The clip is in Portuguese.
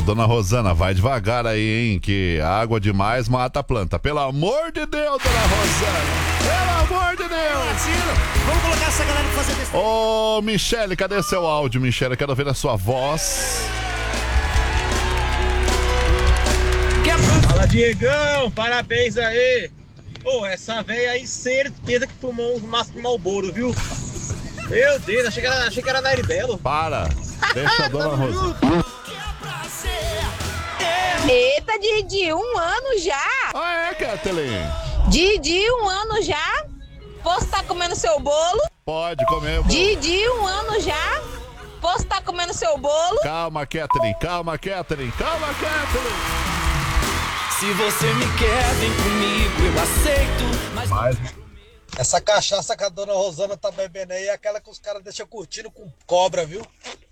Ô, dona Rosana, vai devagar aí, hein, que água demais mata a planta. Pelo amor de Deus, dona Rosana. Pelo amor de Deus. Vamos colocar essa galera pra fazer besteira. Ô, Michele, cadê seu áudio, Michele? Quero ouvir a sua voz. Fala, Diegão, parabéns aí. Ô, essa véia aí, certeza que fumou uns maços de Marlboro, viu? Meu Deus, achei que era Nair Belo. Para, deixa a dona Rosana. Eita, Didi, 1 ano já? Ah, é, Kathleen? Didi, 1 ano já? Posso estar comendo seu bolo? Pode comer. Didi, 1 ano já? Posso estar comendo seu bolo? Calma, Kathleen, calma, Kathleen, calma, Kathleen. Se você me quer, vem comigo, eu aceito. Mas Essa cachaça que a dona Rosana tá bebendo aí é aquela que os caras deixam curtindo com cobra, viu?